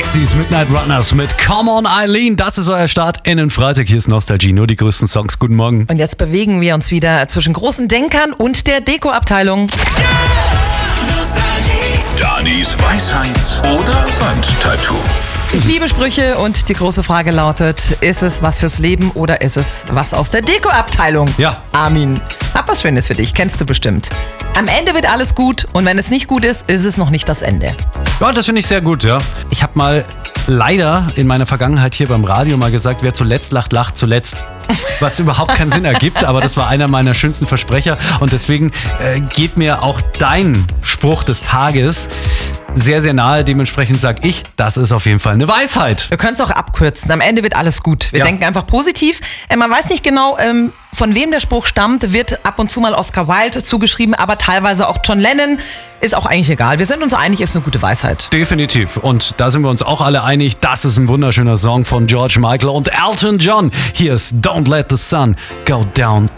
Pixies, Midnight Runners mit Come On Eileen. Das ist euer Start in den Freitag. Hier ist Nostalgie, nur die größten Songs. Guten Morgen. Und jetzt bewegen wir uns wieder zwischen großen Denkern und der Deko-Abteilung. Danis Weisheit oder Wandtattoo. Ich liebe Sprüche und die große Frage lautet, ist es was fürs Leben oder ist es was aus der Deko-Abteilung? Ja. Armin, hab was Schönes für dich, kennst du bestimmt. Am Ende wird alles gut und wenn es nicht gut ist, ist es noch nicht das Ende. Ja, das finde ich sehr gut, ja. Ich habe mal leider in meiner Vergangenheit hier beim Radio mal gesagt, wer zuletzt lacht, lacht zuletzt. Was überhaupt keinen Sinn ergibt, aber das war einer meiner schönsten Versprecher und deswegen geht mir auch dein Spruch des Tages sehr, sehr nahe. Dementsprechend sage ich, das ist auf jeden Fall eine Weisheit. Wir können es auch abkürzen, am Ende wird alles gut. Wir denken einfach positiv. Man weiß nicht genau, von wem der Spruch stammt, wird ab und zu mal Oscar Wilde zugeschrieben, aber teilweise auch John Lennon. Ist auch eigentlich egal. Wir sind uns einig, ist eine gute Weisheit. Definitiv. Und da sind wir uns auch alle einig. Das ist ein wunderschöner Song von George Michael und Elton John. Hier ist Don't Let the Sun Go Down